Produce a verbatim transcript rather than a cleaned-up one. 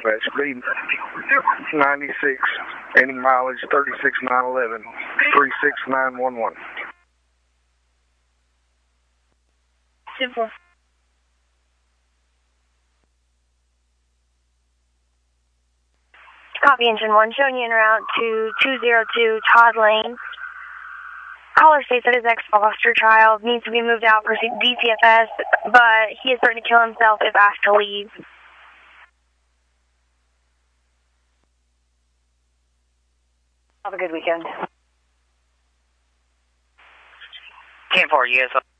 dispatch. Speed ninety-six, ending mileage thirty-six nine eleven, three six nine one one. Simple. Copy engine one, showing you en route to two zero two Todd Lane. Caller states that his ex-foster child needs to be moved out for D C F S, but he is threatened to kill himself if asked to leave. Have a good weekend. ten four, yes.